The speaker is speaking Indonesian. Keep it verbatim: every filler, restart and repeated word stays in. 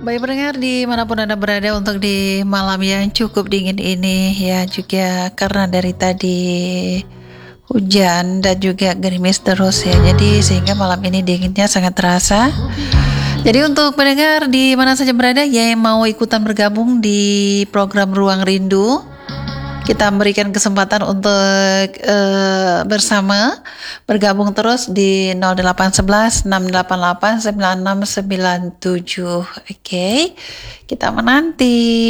Baik pendengar dimanapun Anda berada untuk di malam yang cukup dingin ini ya, juga karena dari tadi hujan dan juga gerimis terus ya, jadi sehingga malam ini dinginnya sangat terasa. Jadi untuk pendengar di mana saja berada yang mau ikutan bergabung di program Ruang Rindu, kita memberikan kesempatan untuk uh, bersama bergabung terus di nol delapan satu satu enam delapan delapan sembilan enam sembilan tujuh. Oke, kita menanti.